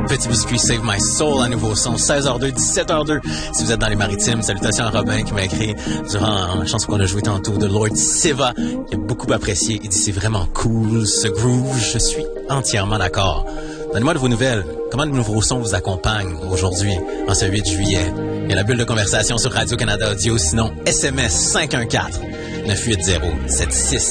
Petit Biscuit, Save My Soul, un nouveau son, 16h02, 17h02. Si vous êtes dans les maritimes, salutations à Robin qui m'a écrit durant la chanson qu'on a jouée tantôt de Lord Siva. Il a beaucoup apprécié. Il dit c'est vraiment cool, ce groove. Je suis entièrement d'accord. Donnez-moi de vos nouvelles. Comment de nouveaux sons vous accompagnent aujourd'hui, en ce 8 juillet? Il y a la bulle de conversation sur Radio-Canada Audio, sinon SMS 514-980-76